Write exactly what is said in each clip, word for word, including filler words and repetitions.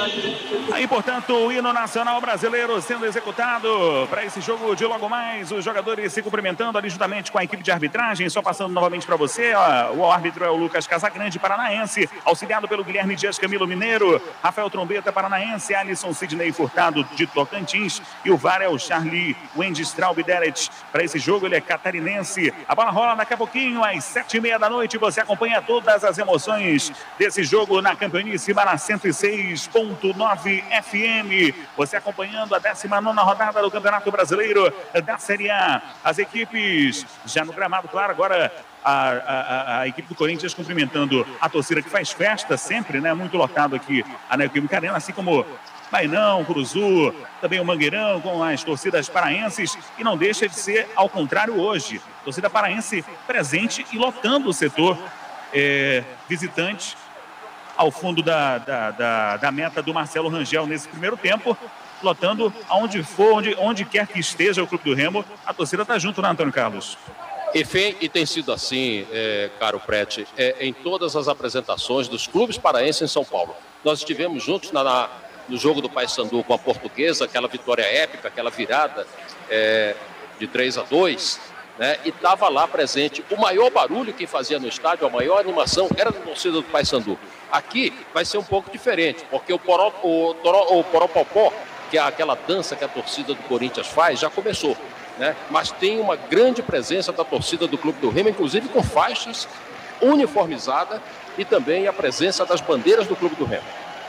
Aí, portanto, o hino nacional brasileiro sendo executado para esse jogo de logo mais. Os jogadores se cumprimentando ali juntamente com a equipe de arbitragem. Só passando novamente para você, ó, o árbitro é o Lucas Casagrande, paranaense, auxiliado pelo Guilherme Dias Camilo Mineiro, Rafael Trombeta, paranaense, Alisson Sidney Furtado de Tocantins e o V A R é o Charlie Wendy Straub Deret. Para esse jogo ele é catarinense. A bola rola daqui a pouquinho às sete e meia da noite. Você acompanha todas as emoções desse jogo na Campeoníssima na cento e seis ponto nove F M. Você acompanhando a décima nona rodada do Campeonato Brasileiro da Série A. As equipes já no gramado, claro, agora a, a, a equipe do Corinthians cumprimentando a torcida que faz festa sempre, né? Muito lotado aqui a Neoquímica Arena, assim como Bainão, Curuzu, também o Mangueirão com as torcidas paraenses, e não deixa de ser ao contrário hoje. Torcida paraense presente e lotando o setor é, visitante ao fundo da, da, da, da meta do Marcelo Rangel nesse primeiro tempo, lotando aonde for, onde, onde quer que esteja o Clube do Remo, a torcida está junto, né, Antônio Carlos? E, foi, e tem sido assim, é, caro Prete, é, em todas as apresentações dos clubes paraenses em São Paulo. Nós estivemos juntos na, na, no jogo do Paysandu com a Portuguesa, aquela vitória épica, aquela virada é, de três a dois, né? E estava lá presente. O maior barulho que fazia no estádio, a maior animação, era da torcida do Paysandu. Aqui vai ser um pouco diferente, porque o, poró, o, toró, o Poropopó, que é aquela dança que a torcida do Corinthians faz, já começou, né? Mas tem uma grande presença da torcida do Clube do Remo, inclusive com faixas uniformizadas e também a presença das bandeiras do Clube do Remo.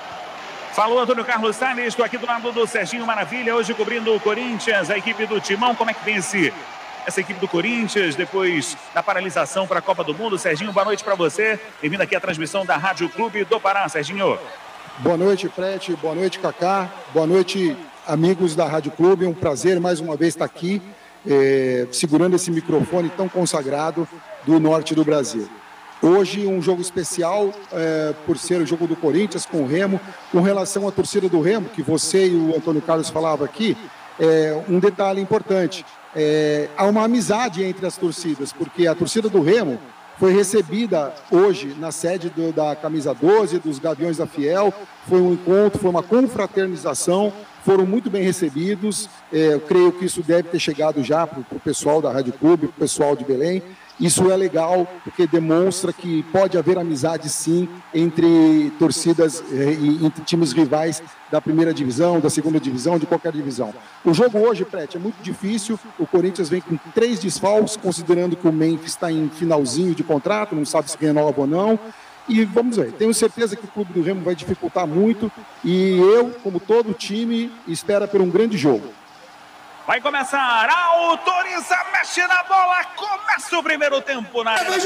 Falou Antônio Carlos Salles, estou aqui do lado do Serginho Maravilha, hoje cobrindo o Corinthians, a equipe do Timão. Como é que vem esse... essa equipe do Corinthians, depois da paralisação para a Copa do Mundo? Serginho, boa noite para você. Bem-vindo aqui à transmissão da Rádio Clube do Pará, Serginho. Boa noite, Prete. Boa noite, Cacá. Boa noite, amigos da Rádio Clube. É um prazer mais uma vez estar aqui, eh, segurando esse microfone tão consagrado do norte do Brasil. Hoje um jogo especial eh, por ser o jogo do Corinthians com o Remo. Com relação à torcida do Remo, que você e o Antônio Carlos falavam aqui, é, um detalhe importante. É, há uma amizade entre as torcidas, porque a torcida do Remo foi recebida hoje na sede do, da Camisa doze, dos Gaviões da Fiel. Foi um encontro, foi uma confraternização, foram muito bem recebidos. É, eu creio que isso deve ter chegado já para o pessoal da Rádio Clube, para o pessoal de Belém. Isso é legal, porque demonstra que pode haver amizade, sim, entre torcidas e entre times rivais da primeira divisão, da segunda divisão, de qualquer divisão. O jogo hoje, Prete, é muito difícil. O Corinthians vem com três desfalques, considerando que o Memphis está em finalzinho de contrato, não sabe se renova ou não. E vamos ver, tenho certeza que o Clube do Remo vai dificultar muito. E eu, como todo o time, espero por um grande jogo. Vai começar, autoriza, mexe na bola, começa o primeiro tempo na área.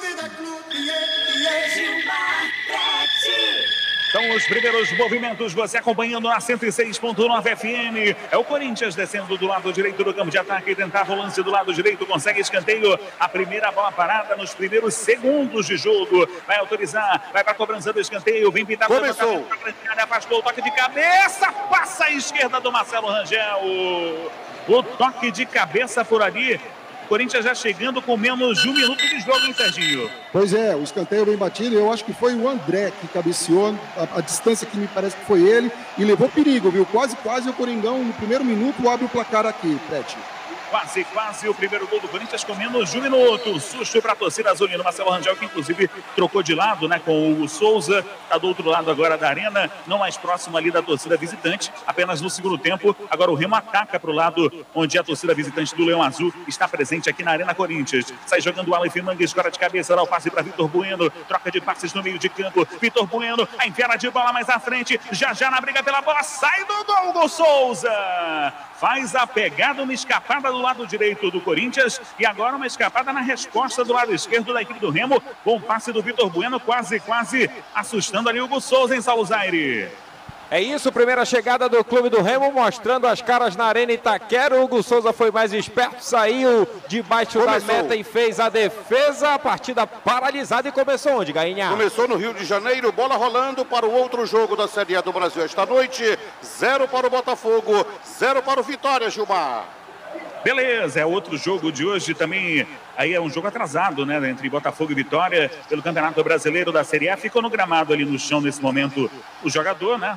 São os primeiros movimentos, você acompanhando na cento e seis ponto nove F M. É o Corinthians descendo do lado direito do campo de ataque, tentava o lance do lado direito, consegue escanteio. A primeira bola parada nos primeiros segundos de jogo. Vai autorizar, vai para a cobrança do escanteio, vem pintar. Começou. Afastou o toque de cabeça, passa à esquerda do Marcelo Rangel. O toque de cabeça por ali. Corinthians já chegando com menos de um minuto de jogo, hein, Serginho? Pois é, o escanteio bem batido. Eu acho que foi o André que cabeceou a, a distância que me parece que foi ele e levou perigo, viu? Quase, quase o Coringão no primeiro minuto abre o placar aqui, Prete. Quase, quase o primeiro gol do Corinthians com menos de um minuto. Susto para a torcida azulina. Marcelo Rangel, que inclusive trocou de lado, né, com o Souza. Está do outro lado agora da arena, não mais próximo ali da torcida visitante. Apenas no segundo tempo. Agora o Remo ataca para o lado onde a torcida visitante do Leão Azul está presente aqui na Arena Corinthians. Sai jogando o Alan Firmanga, escora de cabeça, dá o passe para Vitor Bueno. Troca de passes no meio de campo. Vitor Bueno, a enfiada de bola mais à frente. Já já na briga pela bola. Sai do gol, gol Souza. Faz a pegada, uma escapada do lado direito do Corinthians e agora uma escapada na resposta do lado esquerdo da equipe do Remo. Bom passe do Vitor Bueno, quase, quase assustando ali o Hugo Souza em Saulo Zaire. É isso, primeira chegada do Clube do Remo, mostrando as caras na Arena Itaquera. O Hugo Souza foi mais esperto, saiu debaixo começou. da meta e fez a defesa. A partida paralisada e começou onde, Gainha? Começou no Rio de Janeiro, bola rolando para o outro jogo da Série A do Brasil esta noite. Zero para o Botafogo, zero para o Vitória, Gilmar. Beleza, é outro jogo de hoje também. Aí é um jogo atrasado, né, entre Botafogo e Vitória pelo Campeonato Brasileiro da Série A. Ficou no gramado ali no chão nesse momento o jogador, né?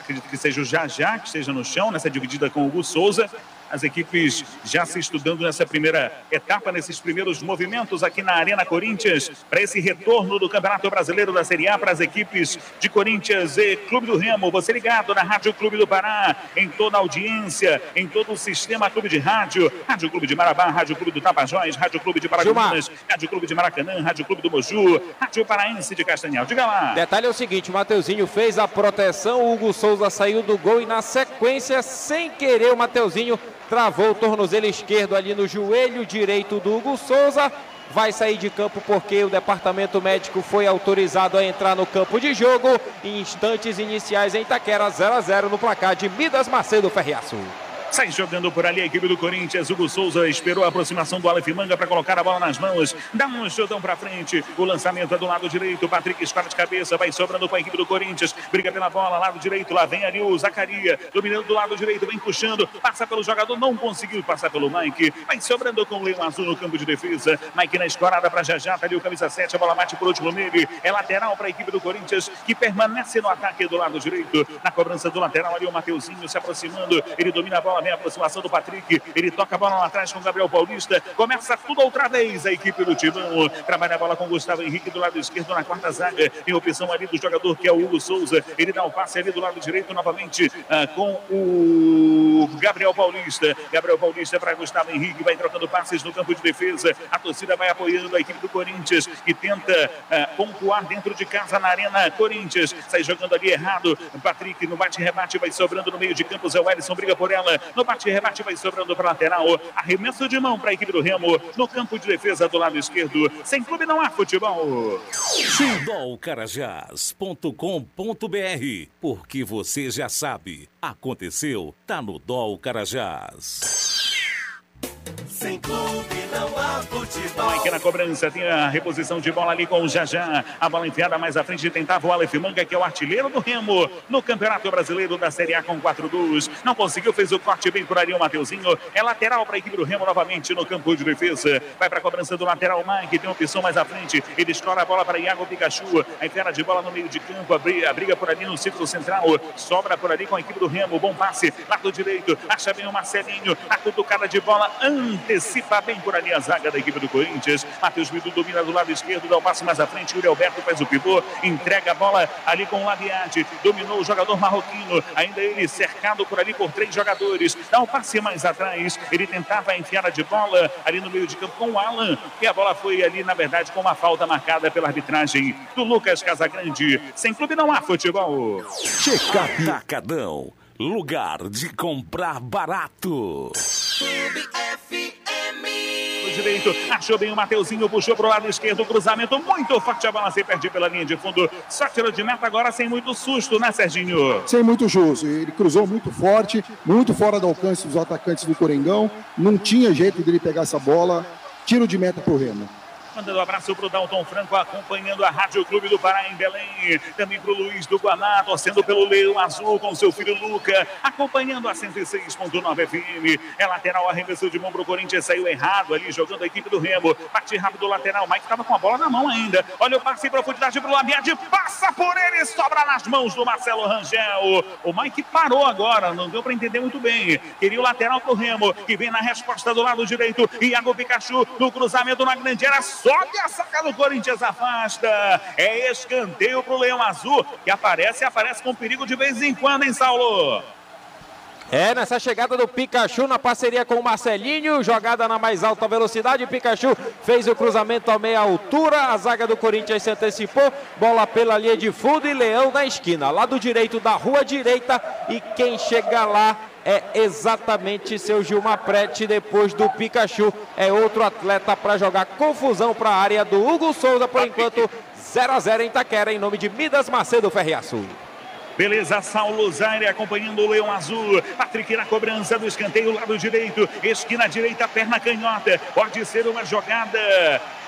Acredito que seja o Jajá que esteja no chão, nessa dividida com o Hugo Souza. As equipes já se estudando nessa primeira etapa, nesses primeiros movimentos aqui na Arena Corinthians, para esse retorno do Campeonato Brasileiro da Série A para as equipes de Corinthians e Clube do Remo. Você ligado na Rádio Clube do Pará, em toda a audiência, em todo o sistema Clube de Rádio, Rádio Clube de Marabá, Rádio Clube do Tapajós, Rádio Clube de Paragominas, Rádio Clube de Maracanã, Rádio Clube do Moju, Rádio Paraense de Castanhal. Diga lá. Detalhe é o seguinte, o Mateuzinho fez a proteção, o Hugo Souza saiu do gol e na sequência, sem querer, o Mateuzinho travou o tornozelo esquerdo ali no joelho direito do Hugo Souza. Vai sair de campo porque o departamento médico foi autorizado a entrar no campo de jogo. Em instantes iniciais em Itaquera, zero a zero no placar de Midas Macedo Ferriaço. Sai jogando por ali a equipe do Corinthians. Hugo Souza esperou a aproximação do Aleph Manga para colocar a bola nas mãos. Dá um chutão para frente. O lançamento é do lado direito. Patrick escora de cabeça. Vai sobrando para a equipe do Corinthians. Briga pela bola. Lado direito. Lá vem ali o Zacaria. Dominando do lado direito. Vem puxando. Passa pelo jogador. Não conseguiu passar pelo Mike. Vai sobrando com o Leão Azul no campo de defesa. Mike na escorada para Jajá. Tá ali o camisa sete. A bola bate por último nele. É lateral para a equipe do Corinthians, que permanece no ataque do lado direito. Na cobrança do lateral ali o Mateuzinho se aproximando. Ele domina a bola. Vem a aproximação do Patrick, ele toca a bola lá atrás com o Gabriel Paulista, começa tudo outra vez a equipe do Timão, trabalha a bola com o Gustavo Henrique do lado esquerdo na quarta zaga, tem opção ali do jogador que é o Hugo Souza, ele dá o passe ali do lado direito novamente uh, com o Gabriel Paulista, Gabriel Paulista para Gustavo Henrique, vai trocando passes no campo de defesa, a torcida vai apoiando a equipe do Corinthians, que tenta uh, pontuar dentro de casa na Arena Corinthians, sai jogando ali errado, Patrick no bate-rebate vai sobrando no meio de campo, Zé Wellison briga por ela, no bate rebate vai sobrando para lateral, arremesso de mão para a equipe do Remo, no campo de defesa do lado esquerdo, sem clube não há futebol. Futebol Carajás ponto com ponto br, porque você já sabe, aconteceu, tá no Dol Carajás. Sem clube não há futebol. Aqui na cobrança tem a reposição de bola ali com o Jajá. A bola enfiada mais à frente tentava o Aleph Manga, que é o artilheiro do Remo no Campeonato Brasileiro da Série A com quatro gols. Não conseguiu, fez o corte bem por ali o Mateuzinho. É lateral para a equipe do Remo novamente no campo de defesa. Vai para a cobrança do lateral Mike, tem opção mais à frente. Ele escora a bola para Iago Pikachu. A enfiada de bola no meio de campo, a briga, a briga por ali no círculo central. Sobra por ali com a equipe do Remo. Bom passe, lado direito. Acha bem o Marcelinho. A cutucada de bola antecipa bem por ali a zaga da equipe do Corinthians. Matheus Bidu domina do lado esquerdo, dá o passe mais à frente. Yuri Alberto faz o pivô, entrega a bola ali com o Labiati. Dominou o jogador marroquino, ainda ele cercado por ali por três jogadores. Dá o passe mais atrás. Ele tentava a enfiada de bola ali no meio de campo com o Alan. E a bola foi ali, na verdade, com uma falta marcada pela arbitragem do Lucas Casagrande. Sem clube não há futebol. Check-up Atacadão, lugar de comprar barato. Clube F M. Direito, achou bem o Mateuzinho, puxou pro lado esquerdo, cruzamento muito forte, a bola se perde pela linha de fundo, só tirou de meta agora sem muito susto, né, Serginho? Sem muito justo, ele cruzou muito forte, muito fora do alcance dos atacantes do Corengão, não tinha jeito dele pegar essa bola, tiro de meta pro Remo. Mandando um abraço pro Dalton Franco, acompanhando a Rádio Clube do Pará em Belém. Também pro Luiz do Guamá, torcendo pelo Leão Azul com seu filho Luca. Acompanhando a cento e seis ponto nove F M. É lateral, arremessou de mão pro Corinthians, saiu errado ali, jogando a equipe do Remo. Bate rápido o lateral, Mike tava com a bola na mão ainda. Olha o passe em profundidade pro Labiade, passa por ele, sobra nas mãos do Marcelo Rangel. O Mike parou agora, não deu para entender muito bem. Queria o lateral pro Remo, que vem na resposta do lado direito. Iago Pikachu no cruzamento na grande área. Sobe a saca do Corinthians, afasta. É escanteio pro Leão Azul, que aparece, aparece com perigo de vez em quando, hein, Saulo? É, nessa chegada do Pikachu na parceria com o Marcelinho, jogada na mais alta velocidade, Pikachu fez o cruzamento a meia altura, a zaga do Corinthians se antecipou, bola pela linha de fundo e Leão na esquina, lado direito da rua direita, e quem chega lá é exatamente seu Gilmar Prete. Depois do Pikachu, é outro atleta para jogar confusão para a área do Hugo Souza. Por enquanto, zero a zero em Itaquera, em nome de Midas Macedo Ferriaço. Beleza, Saulo Zaire acompanhando o Leão Azul. Patrick na cobrança do escanteio, lado direito. Esquina direita, perna canhota. Pode ser uma jogada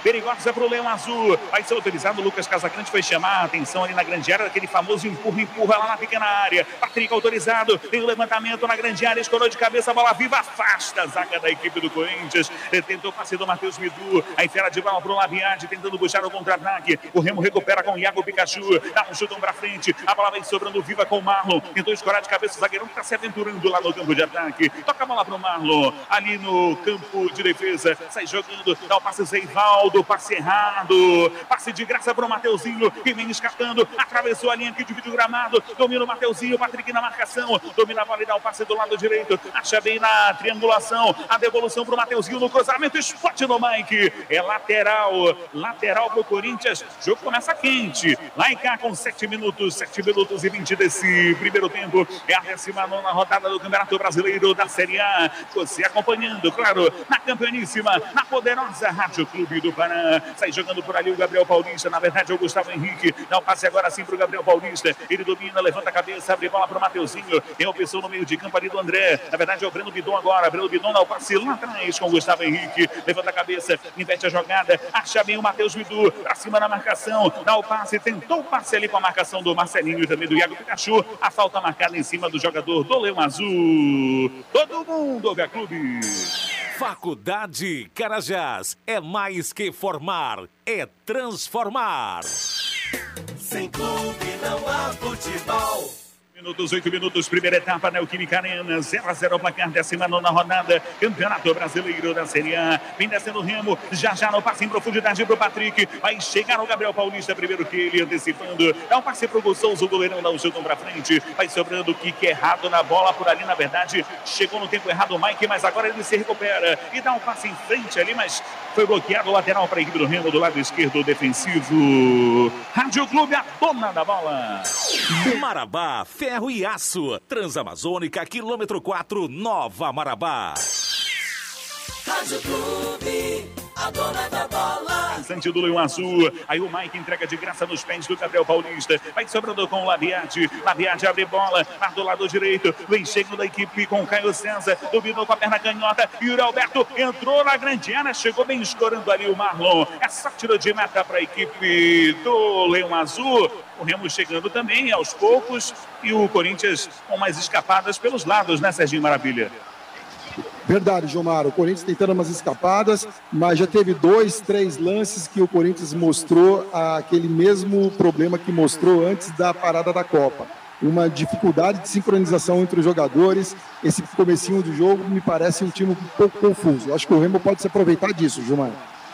perigosa para o Leão Azul. Vai ser utilizado. O Lucas Casagrande foi chamar a atenção ali na grande área, daquele famoso empurra-empurra lá na pequena área. Patrick autorizado, tem o levantamento na grande área, escorou de cabeça, bola viva, afasta a zaga da equipe do Corinthians. Tentou o passe do Matheus Bidu, aí fera de bola para o Labiade, tentando puxar o contra-ataque. O Remo recupera com o Iago Pikachu, dá um chutão para frente, a bola vem sobrando viva com o Marlon. Tentou escorar de cabeça o zagueirão que está se aventurando lá no campo de ataque. Toca a bola para o Marlon, ali no campo de defesa, sai jogando, dá o passe Zeivaldo, passe errado, passe de graça para o Mateuzinho, que vem escapando, atravessou a linha aqui de vídeo gramado, domina o Mateuzinho, Patrick na marcação, domina a bola e dá o passe do lado direito, acha bem na triangulação, a devolução para o Mateuzinho no cruzamento, explode no Mike, é lateral, lateral para o Corinthians, o jogo começa quente, lá em cá com sete minutos, sete minutos e vinte desse primeiro tempo, é a décima nona rodada do Campeonato Brasileiro da Série A, você acompanhando, claro, na campeoníssima, na poderosa Rádio Clube do Paraná, sai jogando por ali o Gabriel Paulista, na verdade é o Gustavo Henrique, dá um passe agora sim para o Gabriel Paulista, ele domina, levanta a cabeça, abre bola para o Mateuzinho, tem a opção no meio de campo ali do André, na verdade é o Breno Bidon agora, Breno Bidon dá o passe lá atrás com o Gustavo Henrique, levanta a cabeça, inverte a jogada, acha bem o Matheus Bidu, para cima na marcação, dá o passe, tentou o passe ali com a marcação do Marcelinho e também do Iago Pikachu, a falta marcada em cima do jogador do Leão Azul, todo mundo ouve a clube. Faculdade Carajás, é mais que formar, é transformar. Sem clube não há futebol. Minutos, oito minutos, primeira etapa, Neoquímica Arena, zero a zero, placar, décima nona rodada, Campeonato Brasileiro da Série A, vem descendo o Remo, já já no passe em profundidade para o Patrick, vai chegar o Gabriel Paulista, primeiro que ele, antecipando, dá um passe para o Gonçalves, o goleirão dá um chutão para frente, vai sobrando o kick errado na bola, por ali, na verdade, chegou no tempo errado o Mike, mas agora ele se recupera, e dá um passe em frente ali, mas foi bloqueado, lateral para a equipe do Remo, do lado esquerdo, defensivo, Rádio Clube, a dona da bola. Marabá, ferro e aço, Transamazônica, quilômetro quatro, Nova Marabá. Rádio Clube, a dona da bola. Sante do Leão Azul, aí o Mike entrega de graça nos pés do Gabriel Paulista, vai sobrando com o Labiade, Labiade abre bola, lá do lado direito, vem chegando da equipe com o Caio César, dominou com a perna canhota, e o Alberto entrou na grande área, chegou bem escorando ali o Marlon, é só tiro de meta para a equipe do Leão Azul, o Remo chegando também aos poucos, e o Corinthians com mais escapadas pelos lados, né, Serginho Maravilha? Verdade, Gilmar. O Corinthians tentando umas escapadas, mas já teve dois, três lances que o Corinthians mostrou aquele mesmo problema que mostrou antes da parada da Copa. Uma dificuldade de sincronização entre os jogadores. Esse comecinho do jogo me parece um time um pouco confuso. Acho que o Remo pode se aproveitar disso, Gilmar.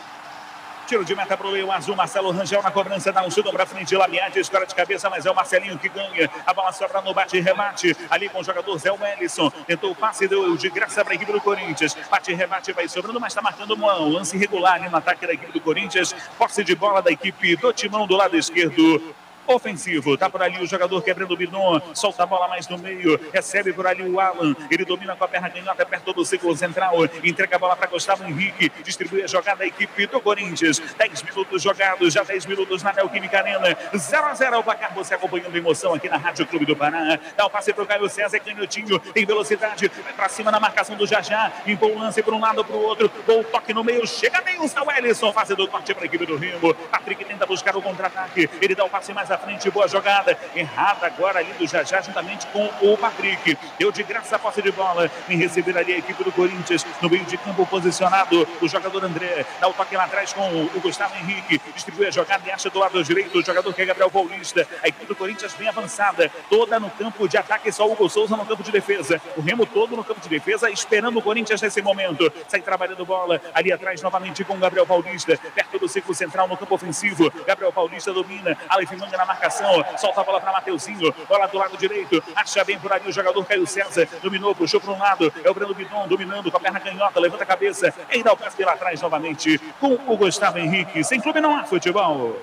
Tiro de meta para o Leão Azul, Marcelo Rangel na cobrança, dá um chute para frente, Labiade, escora de cabeça, mas é o Marcelinho que ganha, a bola sobra no bate e remate, ali com o jogador Zé Wellison, tentou o passe deu de graça para a equipe do Corinthians, bate e remate, vai sobrando, mas está marcando um lance irregular ali no ataque da equipe do Corinthians, posse de bola da equipe do Timão do lado esquerdo, ofensivo, tá por ali o jogador quebrando o Bidon, solta a bola mais no meio, recebe por ali o Alan, ele domina com a perna canhota perto do círculo central, entrega a bola para Gustavo Henrique, distribui a jogada da equipe do Corinthians, dez minutos jogados, já dez minutos na Neoquímica Arena, zero a zero o placar, você acompanhando a emoção aqui na Rádio Clube do Paraná, dá o passe para o Caio César, canhotinho, tem velocidade, vai para cima na marcação do Jajá, impõe o lance para um lado para o outro, bom toque no meio, chega bem o Zé Wellison, fazendo o corte para a equipe do Remo, Patrick tenta buscar o contra-ataque, ele dá o passe mais à frente, boa jogada, errada agora ali do Jajá, juntamente com o Patrick, deu de graça a posse de bola, em receber ali a equipe do Corinthians, no meio de campo posicionado, o jogador André, dá o toque lá atrás com o Gustavo Henrique, distribui a jogada e acha do lado direito, o jogador que é Gabriel Paulista, a equipe do Corinthians bem avançada, toda no campo de ataque, só o Hugo Souza no campo de defesa, o Remo todo no campo de defesa, esperando o Corinthians nesse momento, sai trabalhando bola, ali atrás novamente com o Gabriel Paulista, perto do círculo central no campo ofensivo, Gabriel Paulista domina, Aleph Manga na marcação, solta a bola para Mateuzinho, bola do lado direito, acha bem por ali o jogador Caio César, dominou, puxou para um lado, é o Breno Bidon dominando com a perna canhota, levanta a cabeça, e dá o passe lá atrás novamente com o Gustavo Henrique, sem clube não há futebol.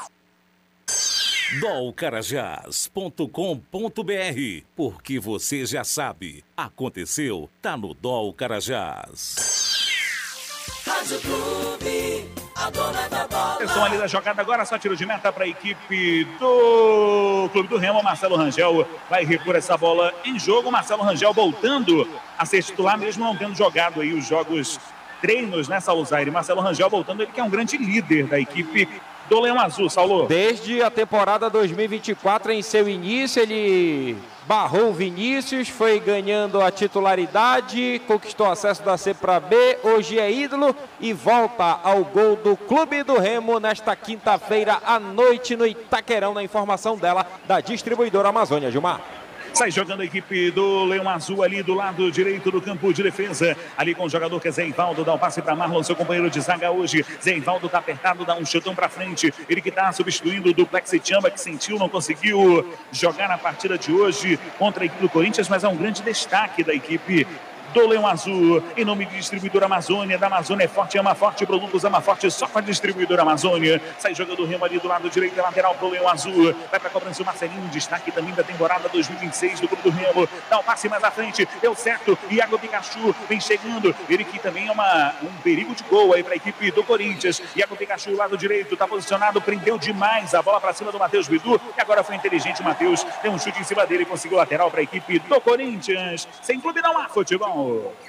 dol carajás ponto com ponto br, porque você já sabe, aconteceu, tá no Dol Carajás. Rádio Clube, a dona da bola. Atenção ali da jogada agora, só tiro de meta para a equipe do Clube do Remo, Marcelo Rangel vai repor essa bola em jogo, Marcelo Rangel voltando a ser titular, mesmo não tendo jogado aí os jogos treinos, né, Saulo Zaire? Marcelo Rangel voltando, ele que é um grande líder da equipe do Leão Azul, Saulo. Desde a temporada dois mil e vinte e quatro, em seu início, ele barrou o Vinícius, foi ganhando a titularidade, conquistou acesso da C para B, hoje é ídolo e volta ao gol do Clube do Remo nesta quinta-feira à noite no Itaquerão, na informação dela, da distribuidora Amazônia. Gilmar. Sai jogando a equipe do Leão Azul ali do lado direito do campo de defesa. Ali com o jogador que é Zé Ivaldo, dá o passe para Marlon, seu companheiro de zaga hoje. Zé Ivaldo tá apertado, dá um chutão para frente. Ele que tá substituindo o Duplex Chamba, que sentiu, não conseguiu jogar na partida de hoje contra a equipe do Corinthians, mas é um grande destaque da equipe do Leão Azul, em nome de distribuidora Amazônia, da Amazônia é forte, ama forte, produtos ama forte, só para distribuidora Amazônia. Sai jogando o Remo ali do lado direito, lateral pro Leão Azul, vai para a cobrança o Marcelinho, destaque também da temporada dois mil e vinte e seis do Clube do Remo, dá o passe mais à frente, deu certo, Iago Pikachu vem chegando, ele que também é uma, um perigo de gol aí para a equipe do Corinthians. Iago Pikachu, lado direito, tá posicionado, prendeu demais a bola para cima do Matheus Bidu, e agora foi inteligente o Matheus, deu um chute em cima dele e conseguiu lateral para a equipe do Corinthians. Sem clube não há futebol.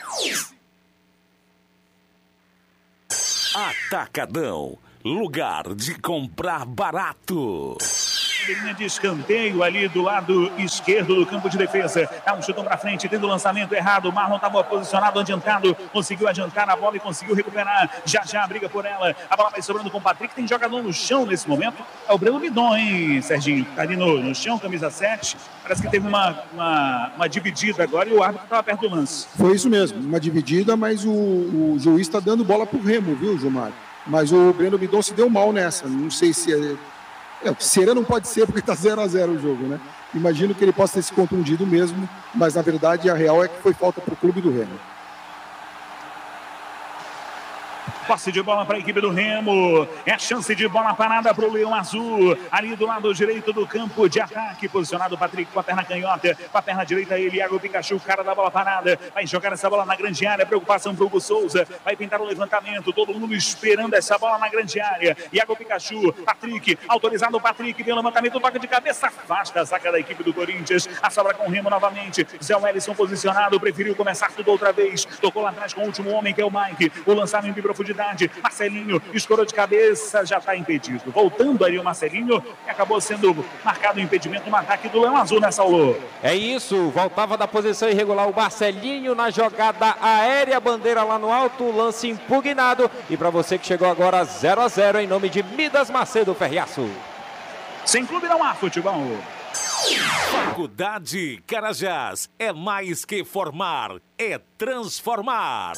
Atacadão, lugar de comprar barato. Linha de escanteio ali do lado esquerdo do campo de defesa. Dá um chutão para frente, tendo o lançamento errado. O Marlon estava posicionado, adiantado. Conseguiu adiantar a bola e conseguiu recuperar. Já já briga por ela. A bola vai sobrando com o Patrick. Tem jogador no chão nesse momento. É o Breno Bidon, hein, Serginho? Tá ali no, no chão, camisa sete. Parece que teve uma, uma, uma dividida agora e o árbitro estava perto do lance. Foi isso mesmo, uma dividida, mas o, o juiz está dando bola pro Remo, viu, Gilmar? Mas o Breno Bidon se deu mal nessa. Não sei se é... É, será não pode ser porque está zero a zero o jogo, né? Imagino que ele possa ter se contundido mesmo, mas na verdade a real é que foi falta para o Clube do Remo. Posse de bola para a equipe do Remo. É chance de bola parada para o Leão Azul. Ali do lado direito do campo de ataque. Posicionado o Patrick com a perna canhota. Com a perna direita ele, Iago Pikachu, o cara da bola parada. Vai jogar essa bola na grande área. Preocupação para o Hugo Souza. Vai pintar o levantamento. Todo mundo esperando essa bola na grande área. Iago Pikachu, Patrick, autorizado o Patrick. Vem o levantamento, toca de cabeça. Afasta a saca da equipe do Corinthians. A sobra com o Remo novamente. Zé Wellison posicionado. Preferiu começar tudo outra vez. Tocou lá atrás com o último homem, que é o Mike. O lançamento de profundidade. Marcelinho escorou de cabeça, já está impedido. Voltando ali o Marcelinho, e acabou sendo marcado o impedimento no ataque do Leão Azul, né, Saulo? É isso, voltava da posição irregular o Marcelinho na jogada aérea, bandeira lá no alto, lance impugnado. E para você que chegou agora zero a zero, em nome de Midas Macedo Ferriaço. Sem clube não há futebol. Faculdade Carajás é mais que formar, é transformar.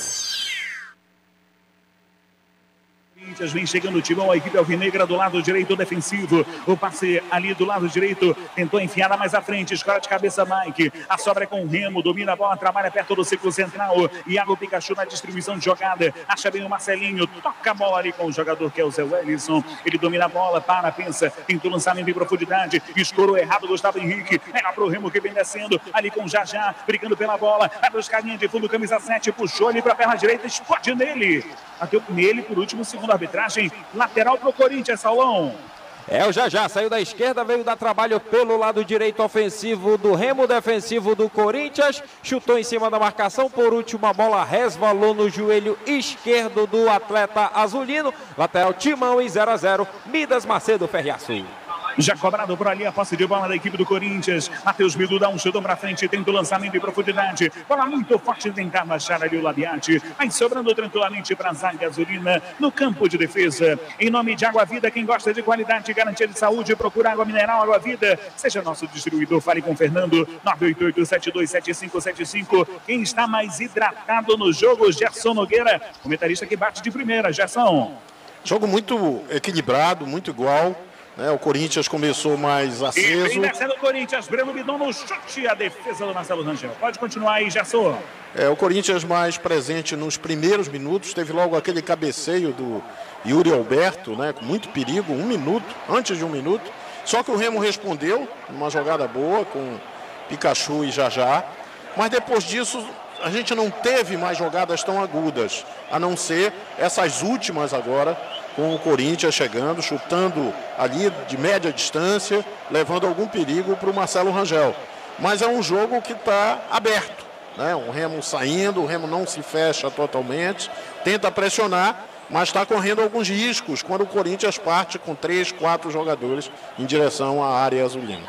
Vem chegando o Timão, a equipe alvinegra do lado direito defensivo. O passe ali do lado direito tentou enfiar mais à frente. Escola de cabeça, Mike. A sobra é com o Remo. Domina a bola, trabalha perto do círculo central. Iago Pikachu na distribuição de jogada. Acha bem o Marcelinho. Toca a bola ali com o jogador que é o Zé Wellison. Ele domina a bola, para, pensa. Tentou lançamento em profundidade. Escorou errado, Gustavo Henrique. Pega pro Remo que vem descendo. Ali com o Jajá, brigando pela bola. Vai buscar linha de fundo, camisa sete. Puxou ali pra perna direita. Explode nele. Bateu nele por último segundo. Arbitragem lateral para o Corinthians, Saulão. É o Jajá, saiu da esquerda, veio dar trabalho pelo lado direito ofensivo do Remo, defensivo do Corinthians, chutou em cima da marcação, por último a bola resvalou no joelho esquerdo do atleta azulino, lateral Timão e zero a zero, Midas Macedo Ferriaço. Já cobrado por ali a posse de bola da equipe do Corinthians. Matheus Bidu dá um chutão para frente, tenta o lançamento em profundidade. Bola muito forte, tentar baixar ali o Labiate. Vai sobrando tranquilamente para a zaga azulina no campo de defesa. Em nome de Água Vida, quem gosta de qualidade e garantia de saúde, procura água mineral Água Vida. Seja nosso distribuidor, fale com o Fernando, nove oito oito, sete dois sete cinco sete cinco. Quem está mais hidratado no jogo, Gerson Nogueira, comentarista que bate de primeira. Gerson. Jogo muito equilibrado, muito igual. É, o Corinthians começou mais aceso. E vem descendo o Corinthians, Breno Bidon no chute, a defesa do Marcelo Rangel. Pode continuar aí, Gerson. É, o Corinthians mais presente nos primeiros minutos, teve logo aquele cabeceio do Yuri Alberto, né, com muito perigo, um minuto, antes de um minuto. Só que o Remo respondeu, numa jogada boa, com Pikachu e Jajá. Mas depois disso, a gente não teve mais jogadas tão agudas, a não ser essas últimas agora, com o Corinthians chegando, chutando ali de média distância, levando algum perigo para o Marcelo Rangel. Mas é um jogo que está aberto. né? O Remo saindo, o Remo não se fecha totalmente, tenta pressionar, mas está correndo alguns riscos quando o Corinthians parte com três, quatro jogadores em direção à área azulina.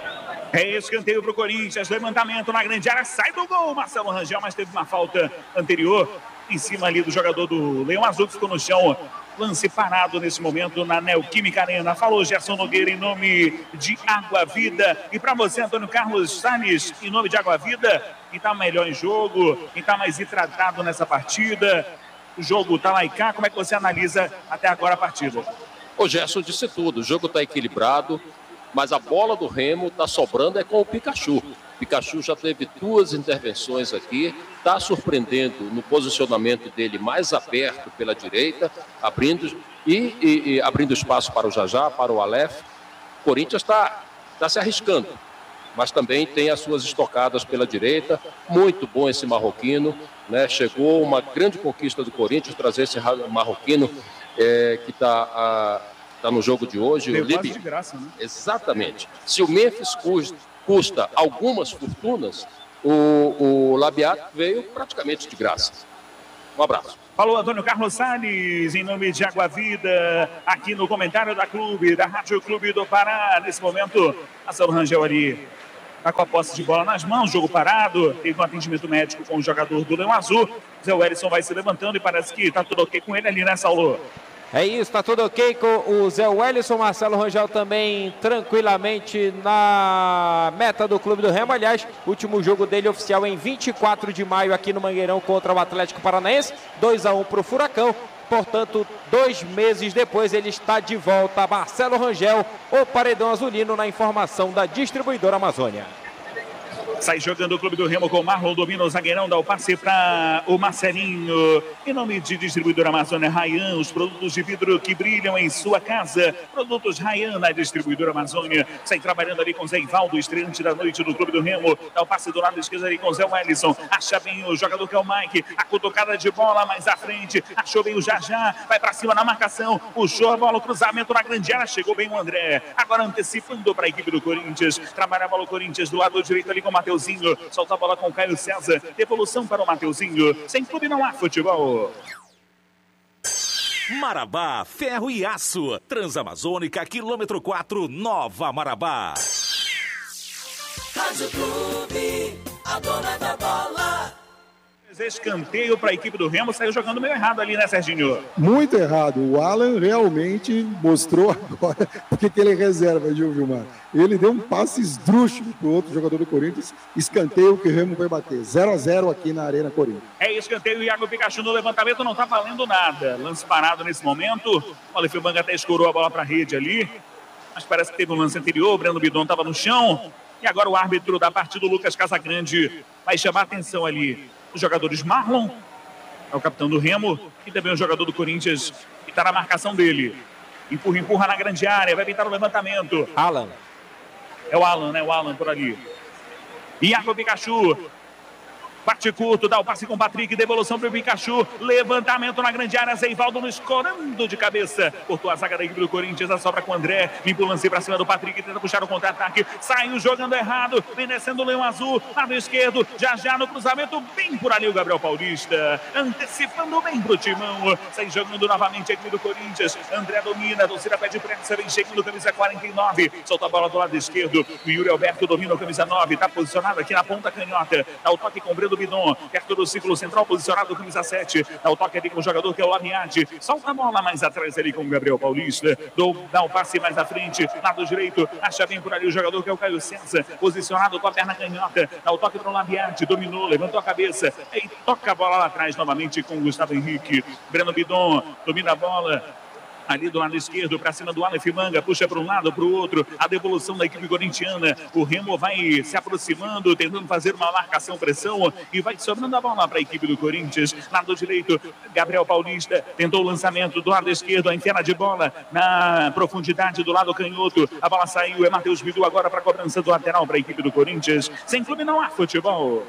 É escanteio para o Corinthians, levantamento na grande área, sai do gol Marcelo Rangel, mas teve uma falta anterior em cima ali do jogador do Leão Azul, que ficou no chão. Lance parado nesse momento na Neoquímica Arena. Falou Gerson Nogueira em nome de Água Vida. E para você, Antônio Carlos Salles, em nome de Água Vida, quem está melhor em jogo, quem está mais hidratado nessa partida, o jogo está lá e cá, como é que você analisa até agora a partida? O Gerson disse tudo, o jogo está equilibrado, mas a bola do Remo está sobrando é com o Pikachu. O Pikachu já teve duas intervenções aqui, está surpreendendo no posicionamento dele mais aberto pela direita, abrindo, e, e, e abrindo espaço para o Jajá, para o Aleph. O Corinthians está tá se arriscando, mas também tem as suas estocadas pela direita. Muito bom esse marroquino, né? Chegou uma grande conquista do Corinthians, trazer esse marroquino é, que está tá no jogo de hoje. Deu o Libi... de graça, né? Exatamente. Se o Memphis custa, custa algumas fortunas, o, o Labiat veio praticamente de graça. Um abraço. Falou Antônio Carlos Salles, em nome de Água Vida, aqui no comentário da Clube, da Rádio Clube do Pará. Nesse momento, Marcelo Rangel ali está com a posse de bola nas mãos, jogo parado, teve um atendimento médico com o jogador do Leão Azul. Zé Wellison vai se levantando e parece que está tudo ok com ele ali, né, Saulo? É isso, tá tudo ok com o Zé Wellison. Marcelo Rangel também tranquilamente na meta do Clube do Remo. Aliás, último jogo dele oficial em vinte e quatro de maio aqui no Mangueirão contra o Atlético Paranaense. dois a um para o Furacão. Portanto, dois meses depois ele está de volta. Marcelo Rangel, o paredão azulino, na informação da distribuidora Amazônia. Sai jogando o Clube do Remo com o Marlon, domina o zagueirão, dá o passe para o Marcelinho. Em nome de distribuidora Amazônia Rayan, os produtos de vidro que brilham em sua casa. Produtos Rayan na distribuidora Amazônia. Sai trabalhando ali com o Zé Ivaldo, estreante da noite do Clube do Remo. Dá o passe do lado esquerdo ali com o Zé Wellison. Acha bem o jogador que é o Mike. A cutucada de bola mais à frente. Achou bem o Jajá. Vai para cima na marcação. Puxou a bola, o cruzamento na grande área. Chegou bem o André. Agora antecipando para a equipe do Corinthians. Trabalha a bola o Corinthians do lado direito ali com o Mateuzinho, solta a bola com o Caio César, devolução para o Mateuzinho. Sem clube não há futebol. Marabá, ferro e aço. Transamazônica, quilômetro quatro, Nova Marabá. Rádio Clube, a dona da bola. Escanteio para a equipe do Remo, saiu jogando meio errado ali, né, Serginho? Muito errado. O Alan realmente mostrou agora porque que ele é reserva, viu, Vilmar? Ele deu um passe esdrúxulo para o outro jogador do Corinthians. Escanteio que o Remo vai bater. zero a zero aqui na Arena Corinthians. É escanteio, Iago Pikachu no levantamento, não está valendo nada. Lance parado nesse momento. O Aleph Manga até escorou a bola para a rede ali. Mas parece que teve um lance anterior, o Breno Bidon estava no chão. E agora o árbitro da partida, o Lucas Casagrande, vai chamar a atenção ali. Os jogadores Marlon, é o capitão do Remo, e também o jogador do Corinthians, que está na marcação dele. Empurra, empurra na grande área, vai tentar o levantamento. Alan. É o Alan, né? O Alan por ali. Iago Pikachu. Bate curto, dá o passe com o Patrick, devolução para o Pikachu, levantamento na grande área, Zé Ivaldo no escorando de cabeça, cortou a zaga da equipe do Corinthians, a sobra com o André, limpa o lance para cima do Patrick, tenta puxar o contra-ataque, saiu jogando errado, vem descendo o Leão Azul, lado esquerdo, já já no cruzamento, bem por ali o Gabriel Paulista, antecipando bem pro timão, sai jogando novamente a equipe do Corinthians, André domina, a torcida pede pressa, vem chegando camisa quarenta e nove, solta a bola do lado esquerdo, o Yuri Alberto domina o camisa nove, está posicionado aqui na ponta canhota, dá o toque com o Breno Bidon, perto do círculo central, posicionado com camisa sete, dá o toque ali com o jogador que é o Lamiade, solta a bola mais atrás ali com o Gabriel Paulista, dá o passe mais à frente, lado direito, acha bem por ali o jogador que é o Caio César, posicionado com a perna canhota, dá o toque para o Lamiade, dominou, levantou a cabeça, e toca a bola lá atrás novamente com o Gustavo Henrique, Breno Bidon, domina a bola, ali do lado esquerdo, para cima do Aleph Manga, puxa para um lado, para o outro, a devolução da equipe corintiana, o Remo vai se aproximando, tentando fazer uma marcação, pressão, e vai sobrando a bola para a equipe do Corinthians, lado direito, Gabriel Paulista, tentou o lançamento do lado esquerdo, a enfiada de bola na profundidade do lado canhoto, a bola saiu, é Matheus Bidu agora para a cobrança do lateral para a equipe do Corinthians, sem clube não há futebol.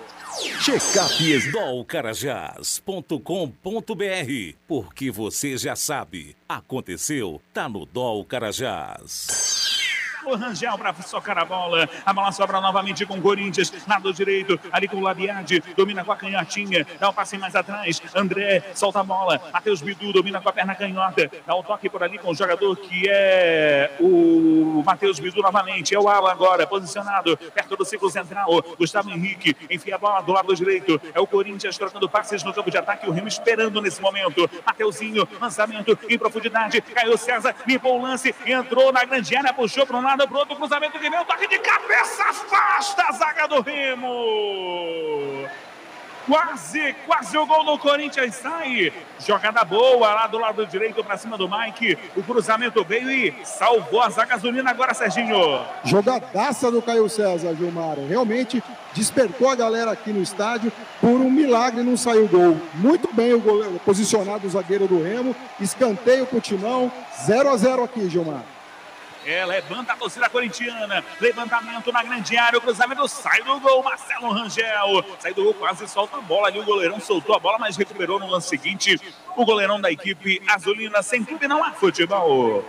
Check-up dol carajás ponto com ponto br, porque você já sabe, aconteceu, tá no Dol Carajás. Marcelo Rangel para socar a bola. A bola sobra novamente com o Corinthians. Lado direito, ali com o Labiade. Domina com a canhotinha. Dá um passe mais atrás. André solta a bola. Matheus Bidu domina com a perna canhota. Dá um toque por ali com o jogador que é o Matheus Bidu novamente. É o ala agora, posicionado perto do ciclo central. Gustavo Henrique enfia a bola do lado direito. É o Corinthians trocando passes no campo de ataque. O Remo esperando nesse momento. Mateuzinho, lançamento em profundidade. Caiu César, limpou o lance. Entrou na grande área, puxou para um lado, para o outro. Cruzamento que veio. Toque de cabeça, afasta a zaga do Remo. Quase, quase o gol do Corinthians sai. Jogada boa lá do lado direito para cima do Mike. O cruzamento veio e salvou a zaga azulina agora, Serginho. Jogadaça do Caio César, Gilmar. Realmente despertou a galera aqui no estádio. Por um milagre não saiu o gol. Muito bem o goleiro, posicionado o zagueiro do Remo. Escanteio pro Timão. zero a zero aqui, Gilmar. É, levanta a torcida corintiana. Levantamento na grande área. O cruzamento sai do gol. Marcelo Rangel. Sai do gol, quase solta a bola ali. O goleirão soltou a bola, mas recuperou no lance seguinte. O goleirão da equipe azulina. Sem clube não há futebol.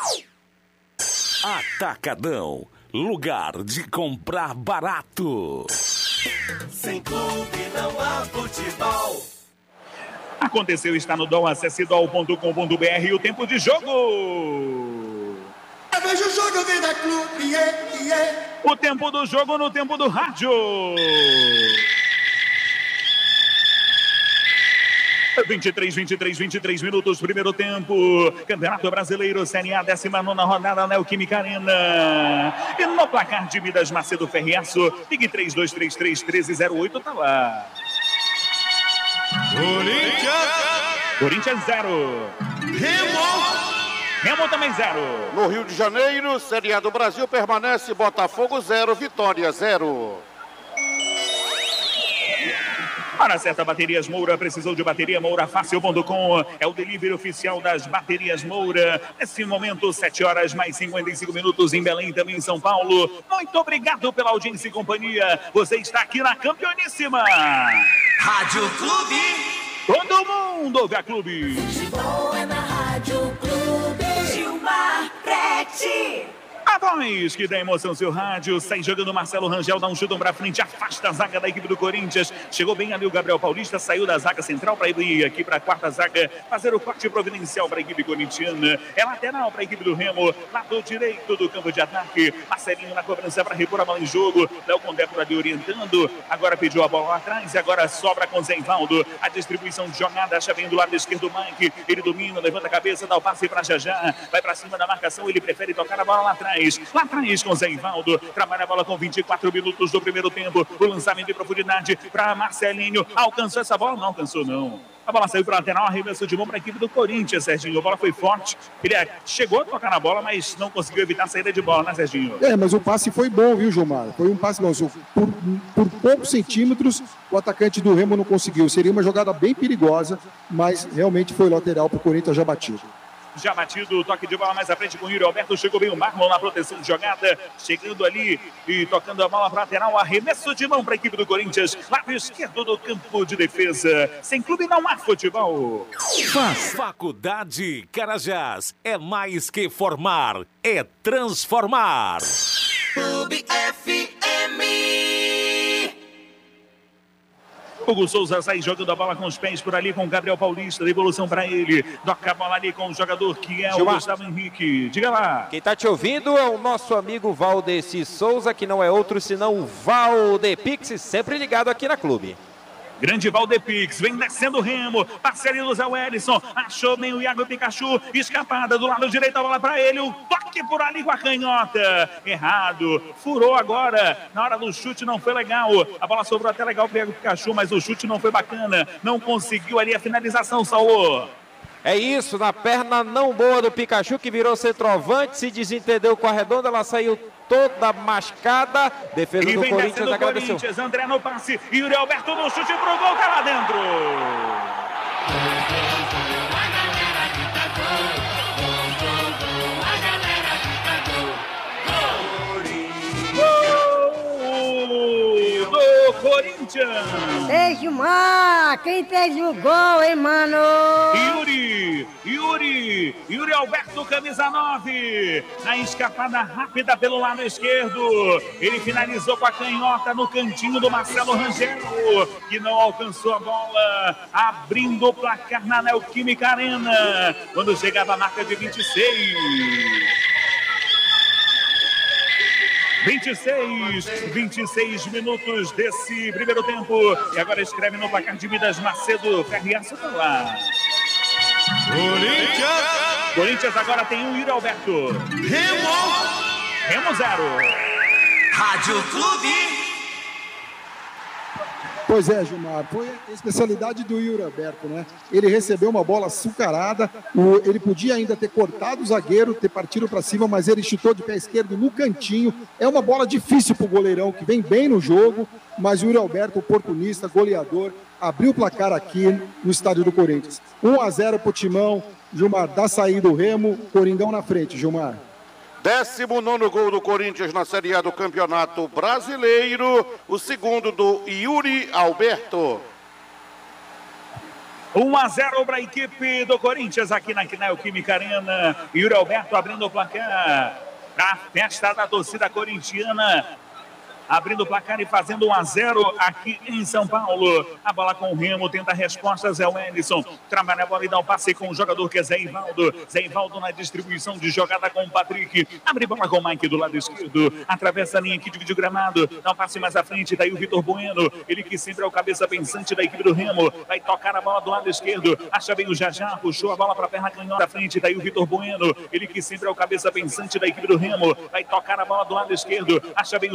Atacadão. Lugar de comprar barato. Sem clube não há futebol. Aconteceu, está no D O L. Acesse dol ponto com ponto b r. E o tempo de jogo. Eu vejo o jogo, eu venho da clube, yeah, yeah. O tempo do jogo no tempo do rádio. vinte e três, vinte e três, vinte e três minutos, primeiro tempo. Campeonato Brasileiro, Série A, décima nona rodada, Neoquímica Arena. E no placar de Midas Macedo Ferriaço, ligue três dois três três, um três zero oito, tá lá. Corinthians. Corinthians zero. Remo. Remo também zero. No Rio de Janeiro, Série A do Brasil permanece Botafogo zero, Vitória zero. Para certa Baterias Moura, precisou de bateria Moura Fácil ponto com. É o delivery oficial das Baterias Moura. Nesse momento, sete horas mais cinquenta e cinco minutos em Belém, também em São Paulo. Muito obrigado pela audiência e companhia. Você está aqui na Campeoníssima Rádio Clube. Todo mundo ouve a Clube. Futebol é na Rádio Clube. Gilmar Prete. A voz que dá emoção ao seu rádio. Sai jogando Marcelo Rangel, dá um chutão pra frente, afasta a zaga da equipe do Corinthians. Chegou bem ali o Gabriel Paulista, saiu da zaga central para ir aqui para a quarta zaga, fazer o corte providencial para a equipe corintiana. É lateral para a equipe do Remo, lado direito do campo de ataque. Marcelinho na cobrança para repor a bola em jogo. Léo Condé por ali orientando. Agora pediu a bola lá atrás e agora sobra com Zé Ivaldo. A distribuição de jogada, acha bem do lado esquerdo Mike. Ele domina, levanta a cabeça, dá o passe para Jajá. Vai para cima da marcação, ele prefere tocar a bola lá atrás. Lá atrás com Zé Ivaldo, trabalha a bola com vinte e quatro minutos do primeiro tempo, o lançamento de profundidade para Marcelinho, alcançou essa bola? Não alcançou não, a bola saiu para a lateral, arremesso de mão para a equipe do Corinthians, Serginho, a bola foi forte, ele chegou a tocar na bola, mas não conseguiu evitar a saída de bola, né, Serginho? É, mas o passe foi bom, viu, Gilmar? Foi um passe bom, por, por poucos centímetros o atacante do Remo não conseguiu, seria uma jogada bem perigosa, mas realmente foi lateral para o Corinthians já batido. Já batido, toque de bola mais à frente com o Yuri Alberto, chegou bem o Marlon na proteção de jogada, chegando ali e tocando a bola para lateral, arremesso de mão para a equipe do Corinthians, lado esquerdo do campo de defesa. Sem clube não há futebol. Faculdade Carajás é mais que formar, é transformar. Clube F M. Hugo Souza sai jogando a bola com os pés por ali com o Gabriel Paulista, devolução para ele, toca a bola ali com o jogador que é Gilmar. O Gustavo Henrique, diga lá. Quem está te ouvindo é o nosso amigo Valdeci Souza, que não é outro senão o Valdepix, sempre ligado aqui na Clube. Grande Valdepix, vem descendo o Remo, parceiro do Zé Wellison, achou bem o Iago Pikachu, escapada do lado direito, a bola para ele, o toque por ali com a canhota, errado, furou agora, na hora do chute não foi legal, a bola sobrou até legal para o Iago Pikachu, mas o chute não foi bacana, não conseguiu ali a finalização, Saúl. É isso, na perna não boa do Pikachu, que virou centroavante, se desentendeu com a redonda, ela saiu toda mascada. Defesa do Corinthians, agradeceu. Corinthians, André no passe, Yuri Alberto no chute pro gol, tá lá dentro. Gol do Corinthians. Ei, Gilmar, quem fez o gol, hein, mano? Yuri, Yuri, Yuri Alberto, camisa nove, na escapada rápida pelo lado esquerdo, ele finalizou com a canhota no cantinho do Marcelo Rangel, que não alcançou a bola, abrindo o placar na Neoquímica Arena, quando chegava a marca de vinte e seis. vinte e seis, vinte e seis minutos desse primeiro tempo. E agora escreve no placar de Midas Macedo, Ferriaço tá lá. Corinthians. Corinthians agora tem um Yuri Alberto. Remo. Remo zero. Rádio Clube. Pois é, Gilmar, foi a especialidade do Yuri Alberto, né? Ele recebeu uma bola açucarada, o, ele podia ainda ter cortado o zagueiro, ter partido para cima, mas ele chutou de pé esquerdo no cantinho. É uma bola difícil para o goleirão, que vem bem no jogo, mas o Yuri Alberto, oportunista, goleador, abriu o placar aqui no estádio do Corinthians. um a zero para o Timão, Gilmar, dá saída do Remo, Coringão na frente, Gilmar. décimo nono gol do Corinthians na Série A do Campeonato Brasileiro, o segundo do Yuri Alberto. um a zero para a equipe do Corinthians aqui na Neoquímica Arena. Yuri Alberto abrindo o placar para a festa da torcida corintiana. Abrindo o placar e fazendo um a zero aqui em São Paulo. A bola com o Remo, tenta a resposta, Zé Wellison. Trabalha a bola e dá um passe com o jogador que é Zé Ivaldo. Zé Ivaldo na distribuição de jogada com o Patrick. Abre bola com o Mike do lado esquerdo. Atravessa a linha aqui, divide o gramado. Dá um passe mais à frente, daí o Vitor Bueno. Ele que sempre é o cabeça pensante da equipe do Remo. Vai tocar a bola do lado esquerdo. Acha bem o Jajá, puxou a bola para a perna canhota da frente, daí o Vitor Bueno. Ele que sempre é o cabeça pensante da equipe do Remo. Vai tocar a bola do lado esquerdo. Acha bem o